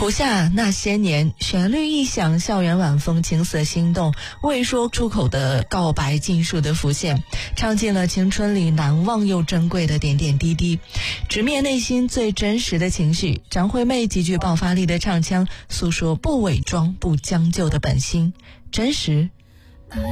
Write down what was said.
胡夏那些年，旋律一响，校园晚风，情色心动，未说出口的告白尽数的浮现，唱尽了青春里难忘又珍贵的点点滴滴，直面内心最真实的情绪。张惠妹极具爆发力的唱腔，诉说不伪装不将就的本心，真实